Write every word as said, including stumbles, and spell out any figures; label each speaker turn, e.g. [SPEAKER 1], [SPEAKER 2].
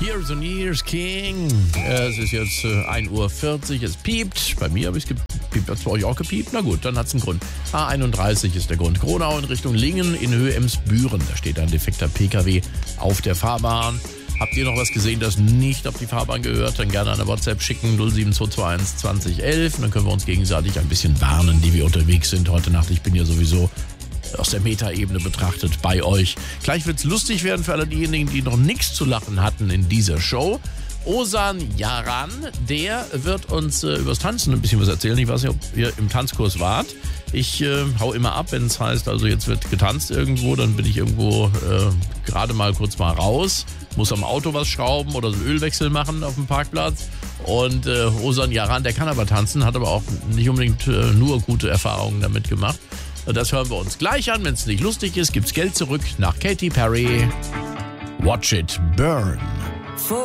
[SPEAKER 1] Years and Years King. Es ist jetzt äh, ein Uhr vierzig, es piept. Bei mir habe ich es gepiept. Hat es bei euch auch gepiept? Na gut, dann hat es einen Grund. A einunddreißig ist der Grund. Gronau in Richtung Lingen in Höhe Emsbüren. Da steht ein defekter P K W auf der Fahrbahn. Habt ihr noch was gesehen, das nicht auf die Fahrbahn gehört? Dann gerne eine WhatsApp schicken, null sieben zwei zwei eins zwanzig elf. Und dann können wir uns gegenseitig ein bisschen warnen, die wir unterwegs sind heute Nacht. Ich bin ja sowieso aus der Metaebene betrachtet bei euch. Gleich wird's lustig werden für alle diejenigen, die noch nichts zu lachen hatten in dieser Show. Ozan Yaran, der wird uns äh, übers Tanzen ein bisschen was erzählen. Ich weiß nicht, ob ihr im Tanzkurs wart. Ich äh, hau immer ab, wenn es heißt, also jetzt wird getanzt irgendwo, dann bin ich irgendwo äh, gerade mal kurz mal raus, muss am Auto was schrauben oder so einen Ölwechsel machen auf dem Parkplatz. Und äh, Ozan Yaran, der kann aber tanzen, hat aber auch nicht unbedingt äh, nur gute Erfahrungen damit gemacht. Das hören wir uns gleich an. Wenn es nicht lustig ist, gibt's Geld zurück nach Katy Perry. Watch It Burn.